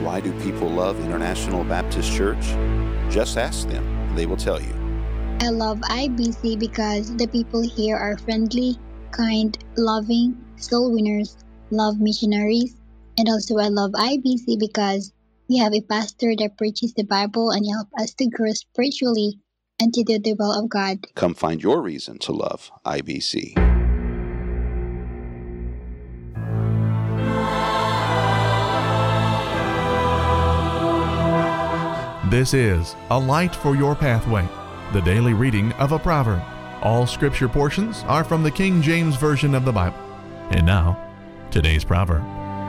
Why do people love International Baptist Church? Just ask them, and they will tell you. I love IBC because the people here are friendly, kind, loving, soul winners, love missionaries. And also I love IBC because we have a pastor that preaches the Bible and help us to grow spiritually and to do the will of God. Come find your reason to love IBC. This is A Light for Your Pathway, the daily reading of a proverb. All scripture portions are from the King James Version of the Bible. And now, today's proverb.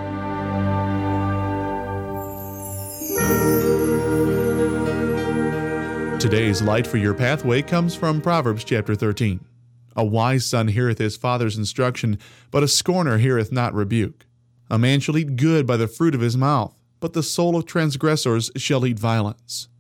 Today's Light for Your Pathway comes from Proverbs chapter 13. A wise son heareth his father's instruction, but a scorner heareth not rebuke. A man shall eat good by the fruit of his mouth, but the soul of transgressors shall eat violence.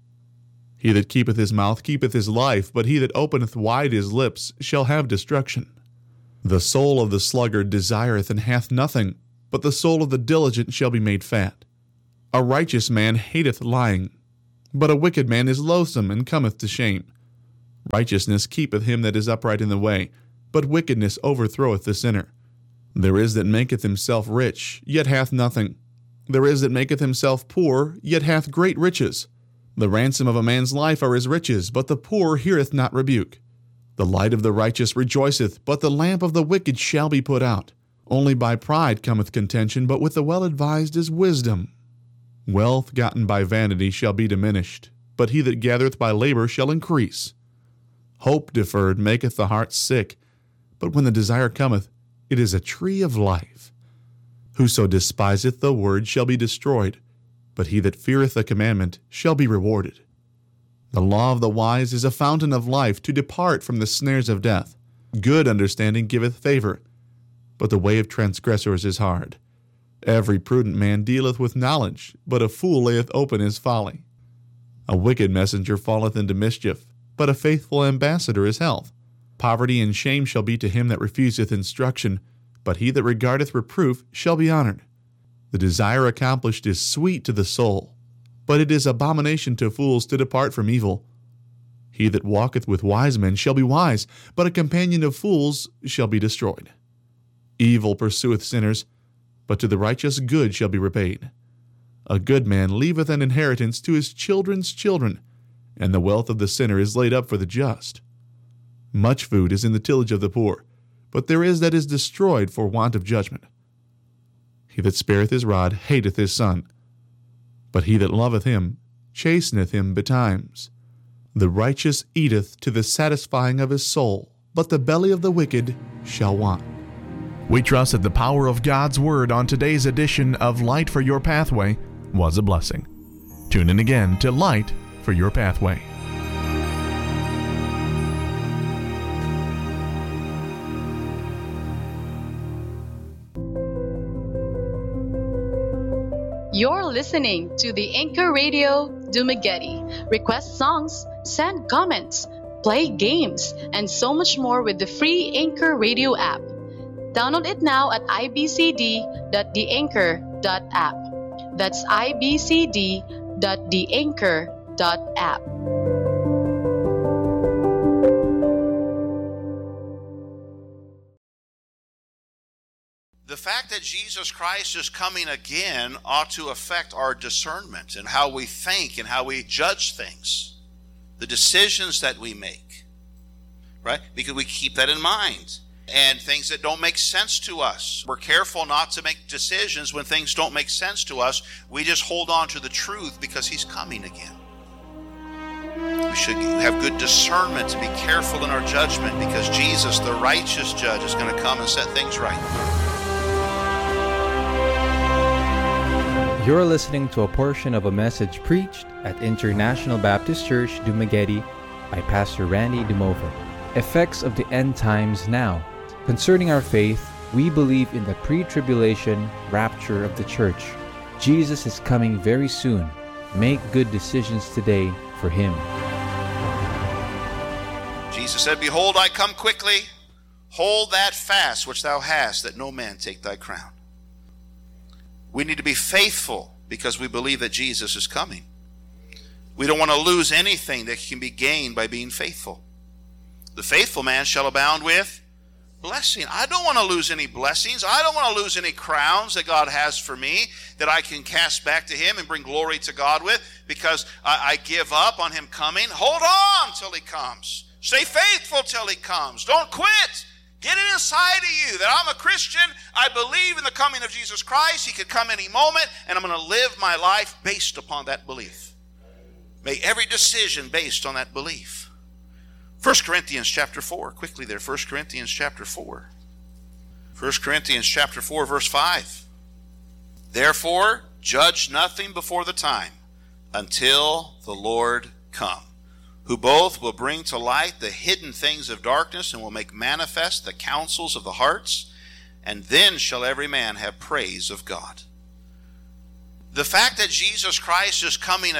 He that keepeth his mouth keepeth his life, but he that openeth wide his lips shall have destruction. The soul of the sluggard desireth and hath nothing, but the soul of the diligent shall be made fat. A righteous man hateth lying, but a wicked man is loathsome and cometh to shame. Righteousness keepeth him that is upright in the way, but wickedness overthroweth the sinner. There is that maketh himself rich, yet hath nothing. There is that maketh himself poor, yet hath great riches. The ransom of a man's life are his riches, but the poor heareth not rebuke. The light of the righteous rejoiceth, but the lamp of the wicked shall be put out. Only by pride cometh contention, but with the well-advised is wisdom. Wealth gotten by vanity shall be diminished, but he that gathereth by labor shall increase. Hope deferred maketh the heart sick, but when the desire cometh, it is a tree of life. Whoso despiseth the word shall be destroyed, but he that feareth the commandment shall be rewarded. The law of the wise is a fountain of life, to depart from the snares of death. Good understanding giveth favor, but the way of transgressors is hard. Every prudent man dealeth with knowledge, but a fool layeth open his folly. A wicked messenger falleth into mischief, but a faithful ambassador is health. Poverty and shame shall be to him that refuseth instruction, but he that regardeth reproof shall be honored. The desire accomplished is sweet to the soul, but it is abomination to fools to depart from evil. He that walketh with wise men shall be wise, but a companion of fools shall be destroyed. Evil pursueth sinners, but to the righteous good shall be repaid. A good man leaveth an inheritance to his children's children, and the wealth of the sinner is laid up for the just. Much food is in the tillage of the poor, but there is that is destroyed for want of judgment. He that spareth his rod hateth his son, but he that loveth him chasteneth him betimes. The righteous eateth to the satisfying of his soul, but the belly of the wicked shall want. We trust that the power of God's Word on today's edition of Light for Your Pathway was a blessing. Tune in again to Light for Your Pathway. You're listening to the Anchor Radio Dumaguete. Request songs, send comments, play games, and so much more with the free Anchor Radio app. Download it now at ibcd.theanchor.app. That's ibcd.theanchor.app. The fact that Jesus Christ is coming again ought to affect our discernment and how we think and how we judge things, the decisions that we make, right? Because we keep that in mind. And things that don't make sense to us. We're careful not to make decisions when things don't make sense to us. We just hold on to the truth because He's coming again. We should have good discernment to be careful in our judgment because Jesus, the righteous judge, is going to come and set things right. You're listening to a portion of a message preached at International Baptist Church, Dumaguete by Pastor Randy Dumova. Effects of the End Times Now. Concerning our faith, we believe in the pre-tribulation rapture of the church. Jesus is coming very soon. Make good decisions today for Him. Jesus said, "Behold, I come quickly. Hold that fast which thou hast, that no man take thy crown." We need to be faithful because we believe that Jesus is coming. We don't want to lose anything that can be gained by being faithful. The faithful man shall abound with blessing. I don't want to lose any blessings. I don't want to lose any crowns that God has for me that I can cast back to Him and bring glory to God with because I give up on Him coming. Hold on till He comes. Stay faithful till He comes. Don't quit. Get it inside of you that I'm a Christian. I believe in the coming of Jesus Christ. He could come any moment, and I'm going to live my life based upon that belief. Make every decision based on that belief. 1 Corinthians chapter 4, quickly there, 1 Corinthians chapter 4. 1 Corinthians chapter 4, verse 5. Therefore, judge nothing before the time, until the Lord come, who both will bring to light the hidden things of darkness and will make manifest the counsels of the hearts, and then shall every man have praise of God. The fact that Jesus Christ is coming